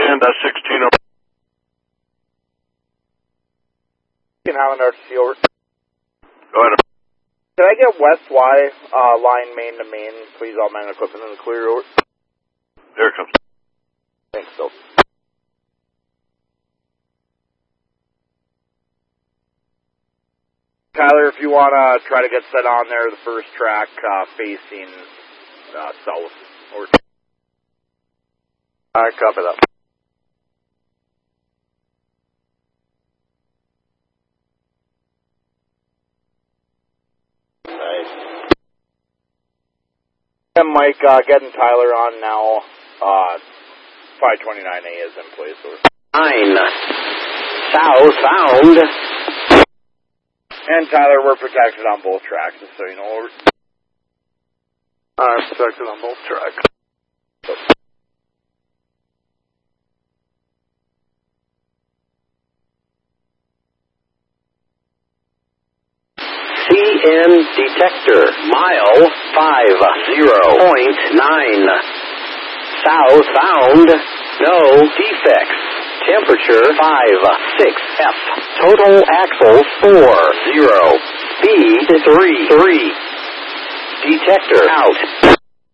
10.16 over. Highland RTC over. Go ahead. Can I get West Y line main to main, please, all man equipment in the clear over? There it comes. Thanks, Bill. Tyler, if you want to try to get set on there, the first track facing south. Or copy that. Nice. And Mike, getting Tyler on now. 529A is in place. Over. 9 southbound. And Tyler, we're protected on both tracks, just so you know. Over. Protected on both tracks. CN detector, mile 50.9. Southbound, no defects. Temperature 56F. Total axles 40. Speed 33. Detector out.